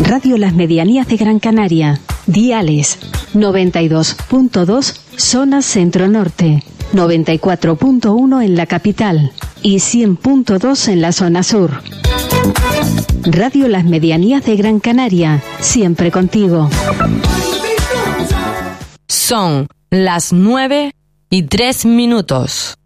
Radio Las Medianías de Gran Canaria. Diales 92.2 zona centro-norte, 94.1 en la capital y 100.2 en la zona sur. Radio Las Medianías de Gran Canaria, siempre contigo. Son las 9:03.